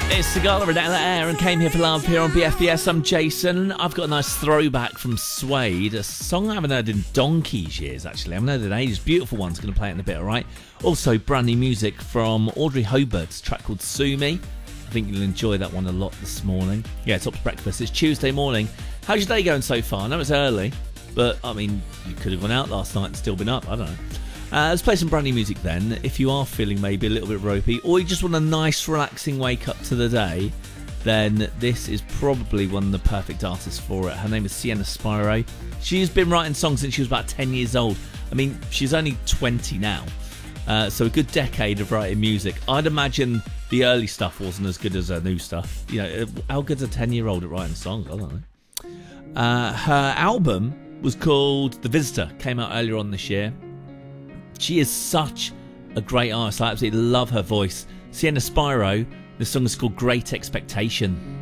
It's Sigala and Ella Air and Came Here for Love here on BFBS. I'm Jason. I've got a nice throwback from Suede, a song I haven't heard in donkey's years, actually. I haven't heard it in ages. Beautiful one's going to play it in a bit, alright? Also, brand new music from Audrey Hobart's track called Sue Me. I think you'll enjoy that one a lot this morning. Yeah, Top's Breakfast. It's Tuesday morning. How's your day going so far? I know it's early, but, I mean, you could have gone out last night and still been up. I don't know. Let's play some brand new music then. If you are feeling maybe a little bit ropey, or you just want a nice relaxing wake up to the day, then this is probably one of the perfect artists for it. Her name is Sienna Spiro. She's been writing songs since she was about 10 years old. I mean, she's only 20 now, so a good decade of writing music. I'd imagine the early stuff wasn't as good as her new stuff. You know, how good's a 10-year-old at writing songs? I don't know. Her album was called The Visitor, came out earlier on this year. She is such a great artist. I absolutely love her voice. Sienna Spiro, the song is called Great Expectation.